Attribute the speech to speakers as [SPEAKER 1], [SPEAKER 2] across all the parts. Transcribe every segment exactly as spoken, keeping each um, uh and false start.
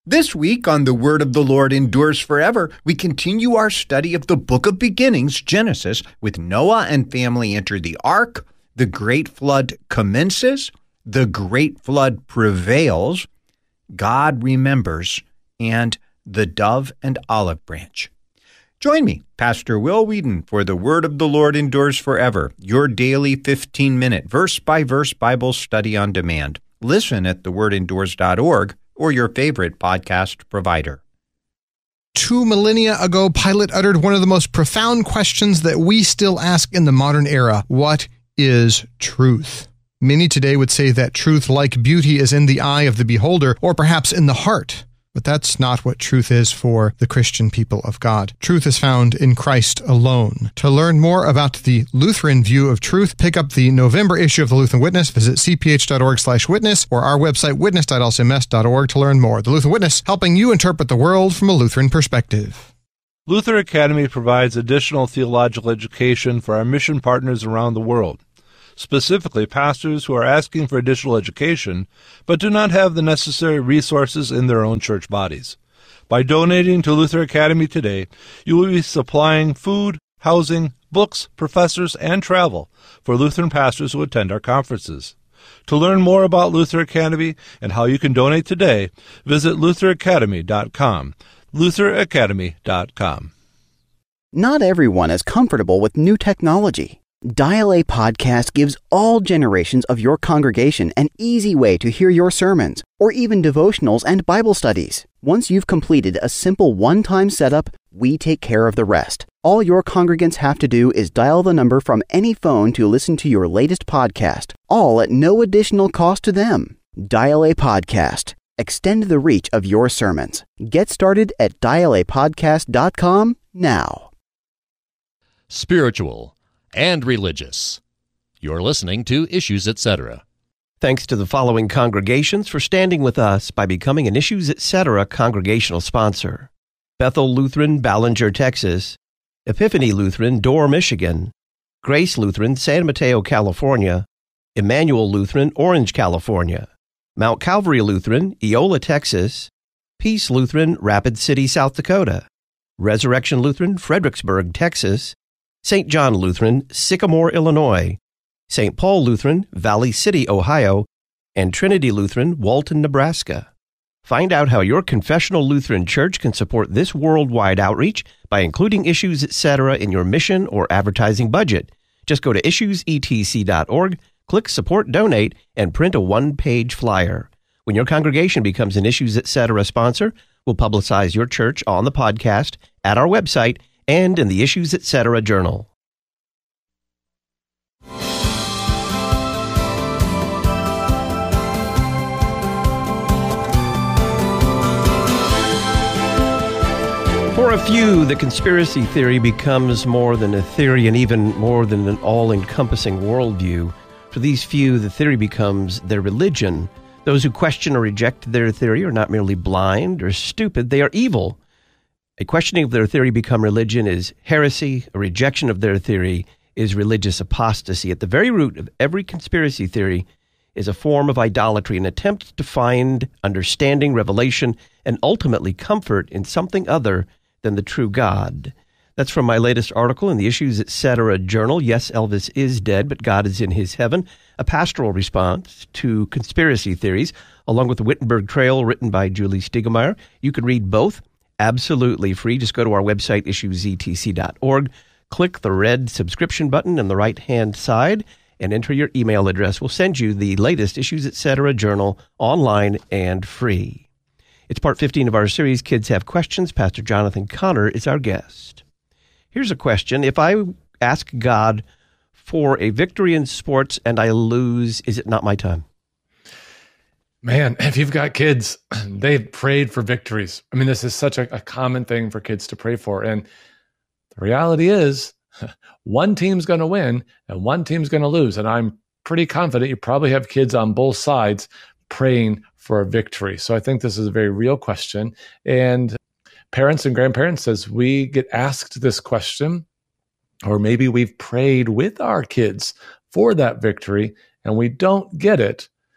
[SPEAKER 1] This week on The Word of the Lord Endures Forever, we continue our study of the book of beginnings, Genesis, with Noah and family enter the ark, the great flood commences, the great flood prevails, God remembers, and the dove and olive branch. Join me, Pastor Will Whedon, for The Word of the Lord Endures Forever, your daily fifteen-minute verse-by-verse Bible study on demand. Listen at the word endures dot org or your favorite podcast provider.
[SPEAKER 2] Two millennia ago, Pilate uttered one of the most profound questions that we still ask in the modern era. What is truth? Many today would say that truth, like beauty, is in the eye of the beholder, or perhaps in the heart. But that's not what truth is for the Christian people of God. Truth is found in Christ alone. To learn more about the Lutheran view of truth, pick up the November issue of the Lutheran Witness, visit c p h dot org slash witness, or our website witness dot l c m s dot org to learn more. The Lutheran Witness, helping you interpret the world from a Lutheran perspective.
[SPEAKER 3] Luther Academy provides additional theological education for our mission partners around the world, specifically pastors who are asking for additional education but do not have the necessary resources in their own church bodies. By donating to Luther Academy today, you will be supplying food, housing, books, professors, and travel for Lutheran pastors who attend our conferences. To learn more about Luther Academy and how you can donate today, visit luther academy dot com. luther academy dot com.
[SPEAKER 4] Not everyone is comfortable with new technology. Dial A Podcast gives all generations of your congregation an easy way to hear your sermons, or even devotionals and Bible studies. Once you've completed a simple one-time setup, we take care of the rest. All your congregants have to do is dial the number from any phone to listen to your latest podcast, all at no additional cost to them. Dial A Podcast. Extend the reach of your sermons. Get started at dial a podcast dot com now.
[SPEAKER 5] Spiritual and religious. You're listening to Issues Etc.
[SPEAKER 6] Thanks to the following congregations for standing with us by becoming an Issues Etc. congregational sponsor: Bethel Lutheran, Ballinger, Texas; Epiphany Lutheran, Dorr, Michigan; Grace Lutheran, San Mateo, California; Emmanuel Lutheran, Orange, California; Mount Calvary Lutheran, Eola, Texas; Peace Lutheran, Rapid City, South Dakota; Resurrection Lutheran, Fredericksburg, Texas; Saint John Lutheran, Sycamore, Illinois; Saint Paul Lutheran, Valley City, Ohio; and Trinity Lutheran, Walton, Nebraska. Find out how your confessional Lutheran church can support this worldwide outreach by including Issues Etc. in your mission or advertising budget. Just go to issues e t c dot org, click Support Donate, and print a one-page flyer. When your congregation becomes an Issues Etc. sponsor, we'll publicize your church on the podcast, at our website, and in the Issues Etc. journal. For a few, the conspiracy theory becomes more than a theory and even more than an all-encompassing worldview. For these few, the theory becomes their religion. Those who question or reject their theory are not merely blind or stupid, they are evil. A questioning of their theory become religion is heresy. A rejection of their theory is religious apostasy. At the very root of every conspiracy theory is a form of idolatry, an attempt to find understanding, revelation, and ultimately comfort in something other than the true God. That's from my latest article in the Issues Etc. journal, Yes, Elvis is Dead, but God is in His Heaven, a pastoral response to conspiracy theories, along with the Wittenberg Trail, written by Julie Stiegelmeier. You can read both absolutely free. Just go to our website, issues e t c dot org, click the red subscription button on the right-hand side, and enter your email address. We'll send you the latest Issues Etc. journal online and free. It's part fifteen of our series, Kids Have Questions. Pastor Jonathan Connor is our guest. Here's a question. If I ask God for a victory in sports and I lose, is it not my time?
[SPEAKER 7] Man, if you've got kids, they've prayed for victories. I mean, this is such a, a common thing for kids to pray for. And the reality is, one team's going to win and one team's going to lose. And I'm pretty confident you probably have kids on both sides praying for a victory. So I think this is a very real question. And parents and grandparents, as we get asked this question, or maybe we've prayed with our kids for that victory and we don't get it,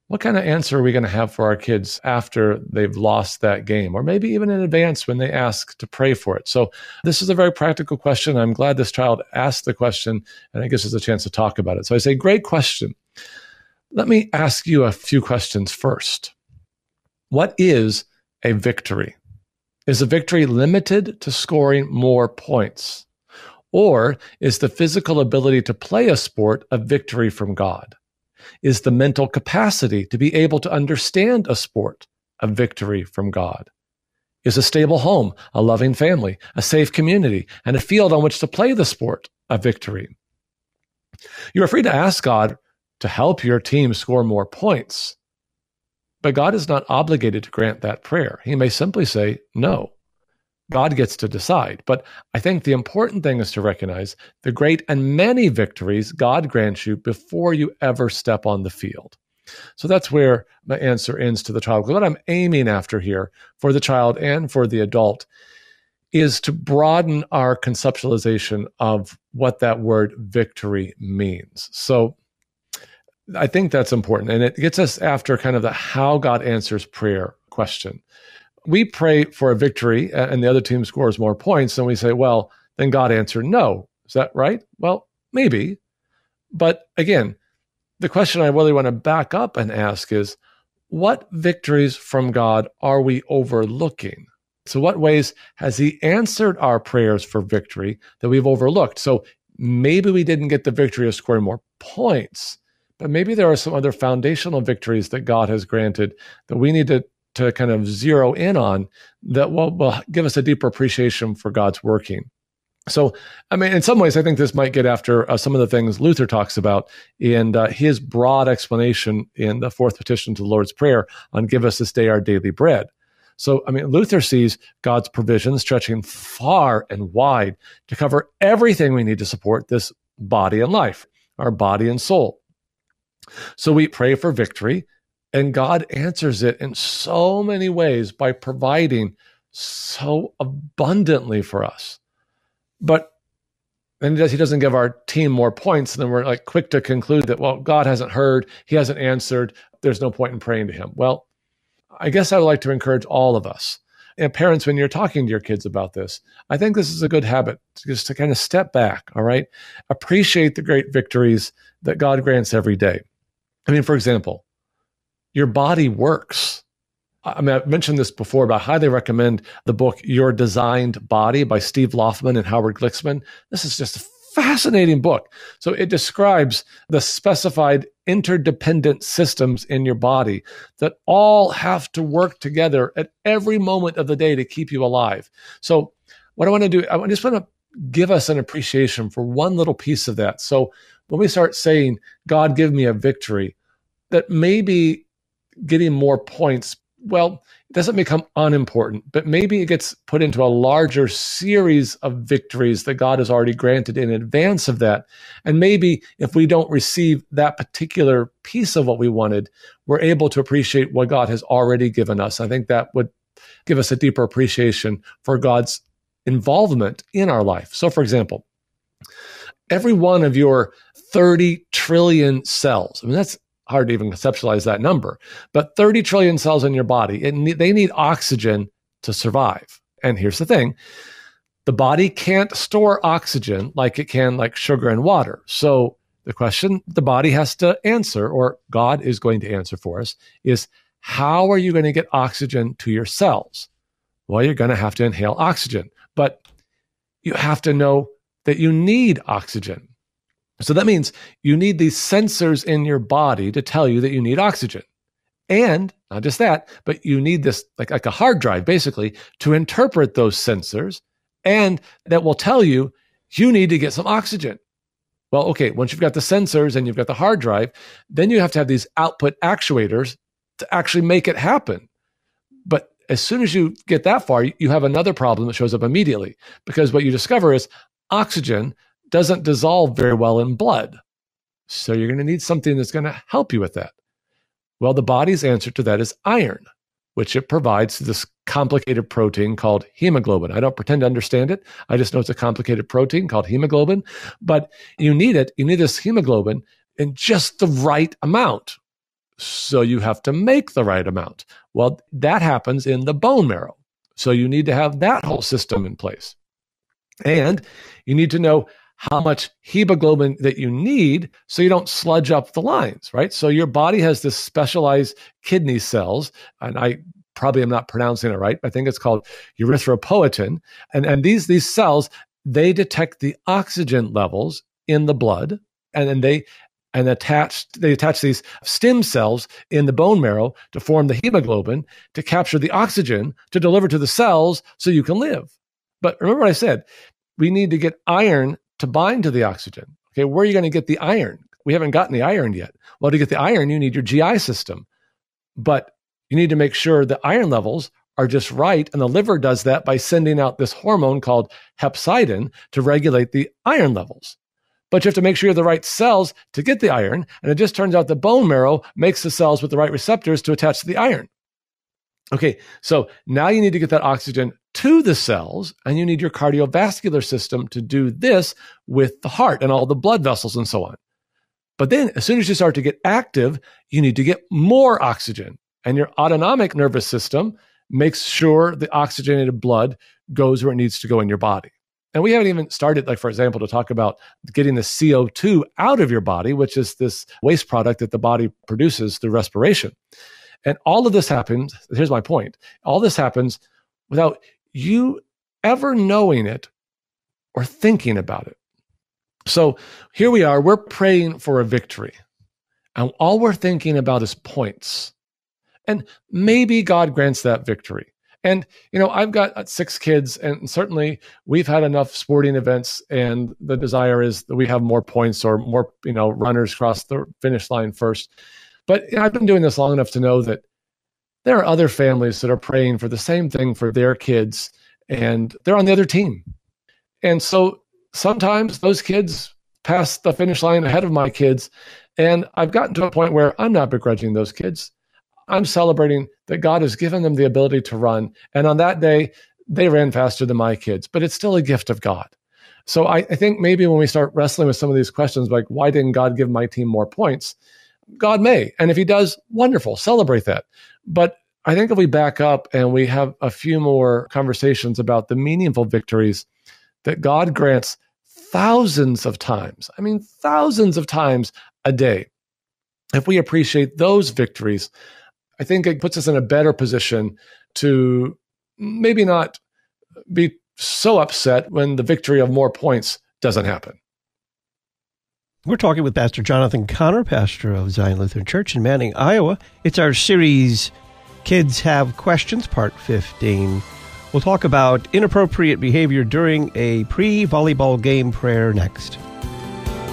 [SPEAKER 7] what kind of answer are we going to have for our kids after they've lost that game, or maybe even in advance when they ask to pray for it? So this is a very practical question. I'm glad this child asked the question, and it gives us a chance to talk about it. So I say, great question. Let me ask you a few questions first. What is a victory? Is a victory limited to scoring more points? Or is the physical ability to play a sport a victory from God? Is the mental capacity to be able to understand a sport a victory from God? Is a stable home, a loving family, a safe community, and a field on which to play the sport a victory? You are free to ask God to help your team score more points, but God is not obligated to grant that prayer. He may simply say no. God gets to decide. But I think the important thing is to recognize the great and many victories God grants you before you ever step on the field. So that's where my answer ends to the child. What I'm aiming after here for the child and for the adult is to broaden our conceptualization of what that word victory means. So I think that's important. And it gets us after kind of the how God answers prayer question. We pray for a victory and the other team scores more points, and we say, well, then God answered no. Is that right? Well, maybe. But again, the question I really want to back up and ask is, what victories from God are we overlooking? So what ways has he answered our prayers for victory that we've overlooked? So maybe we didn't get the victory of scoring more points, but maybe there are some other foundational victories that God has granted that we need to to kind of zero in on that will, will give us a deeper appreciation for God's working. So, I mean, in some ways, I think this might get after uh, some of the things Luther talks about in uh, his broad explanation in the fourth petition to the Lord's Prayer on give us this day our daily bread. So, I mean, Luther sees God's provision stretching far and wide to cover everything we need to support this body and life, our body and soul. So we pray for victory, and God answers it in so many ways by providing so abundantly for us. But then he, does, he doesn't give our team more points, and then we're like quick to conclude that, well, God hasn't heard, he hasn't answered, there's no point in praying to him. Well, I guess I would like to encourage all of us. And parents, when you're talking to your kids about this, I think this is a good habit, just to kind of step back, all right? Appreciate the great victories that God grants every day. I mean, for example, your body works. I mean, I've mentioned this before, but I highly recommend the book Your Designed Body by Steve Loffman and Howard Glicksman. This is just a fascinating book. So it describes the specified interdependent systems in your body that all have to work together at every moment of the day to keep you alive. So what I want to do, I just want to give us an appreciation for one little piece of that. So when we start saying, God, give me a victory, that maybe getting more points, well, it doesn't become unimportant, but maybe it gets put into a larger series of victories that God has already granted in advance of that. And maybe if we don't receive that particular piece of what we wanted, we're able to appreciate what God has already given us. I think that would give us a deeper appreciation for God's involvement in our life. So, for example, every one of your thirty trillion cells, I mean, that's hard to even conceptualize that number, but thirty trillion cells in your body, it, they need oxygen to survive. And here's the thing, the body can't store oxygen like it can like sugar and water. So the question the body has to answer, or God is going to answer for us, is how are you going to get oxygen to your cells? Well, you're going to have to inhale oxygen, but you have to know that you need oxygen. So that means you need these sensors in your body to tell you that you need oxygen. And not just that, but you need this, like, like a hard drive, basically, to interpret those sensors, and that will tell you you need to get some oxygen. Well, okay, once you've got the sensors and you've got the hard drive, then you have to have these output actuators to actually make it happen. But as soon as you get that far, you have another problem that shows up immediately, because what you discover is oxygen doesn't dissolve very well in blood. So you're going to need something that's going to help you with that. Well, the body's answer to that is iron, which it provides this complicated protein called hemoglobin. I don't pretend to understand it. I just know it's a complicated protein called hemoglobin, but you need it. You need this hemoglobin in just the right amount. So you have to make the right amount. Well, that happens in the bone marrow. So you need to have that whole system in place. And you need to know how much hemoglobin that you need so you don't sludge up the lines, right? So your body has this specialized kidney cells, and I probably am not pronouncing it right. I think it's called erythropoietin. And, and these, these cells, they detect the oxygen levels in the blood, and then they and attach they attach these stem cells in the bone marrow to form the hemoglobin to capture the oxygen to deliver to the cells so you can live. But remember what I said, we need to get iron to bind to the oxygen. Okay, where are you going to get the iron? We haven't gotten the iron yet. Well, to get the iron, you need your G I system. But you need to make sure the iron levels are just right, and the liver does that by sending out this hormone called hepcidin to regulate the iron levels. But you have to make sure you have the right cells to get the iron, and it just turns out the bone marrow makes the cells with the right receptors to attach to the iron. Okay, so now you need to get that oxygen to the cells, and you need your cardiovascular system to do this with the heart and all the blood vessels and so on. But then as soon as you start to get active, you need to get more oxygen, and your autonomic nervous system makes sure the oxygenated blood goes where it needs to go in your body. And we haven't even started, like, for example, to talk about getting the C O two out of your body, which is this waste product that the body produces through respiration. And all of this happens, here's my point, all this happens without you ever knowing it or thinking about it. So here we are, we're praying for a victory. And all we're thinking about is points. And maybe God grants that victory. And, you know, I've got six kids, and certainly we've had enough sporting events, and the desire is that we have more points or more, you know, runners cross the finish line first. But you know, I've been doing this long enough to know that there are other families that are praying for the same thing for their kids, and they're on the other team. And so sometimes those kids pass the finish line ahead of my kids, and I've gotten to a point where I'm not begrudging those kids. I'm celebrating that God has given them the ability to run. And on that day, they ran faster than my kids, but it's still a gift of God. So I, I think maybe when we start wrestling with some of these questions, like, why didn't God give my team more points? God may. And if he does, wonderful, celebrate that. But I think if we back up and we have a few more conversations about the meaningful victories that God grants thousands of times, I mean, thousands of times a day, if we appreciate those victories, I think it puts us in a better position to maybe not be so upset when the victory of more points doesn't happen.
[SPEAKER 6] We're talking with Pastor Jonathan Conner, pastor of Zion Lutheran Church in Manning, Iowa. It's our series, Kids Have Questions, part fifteen. We'll talk about inappropriate behavior during a pre-volleyball game prayer next.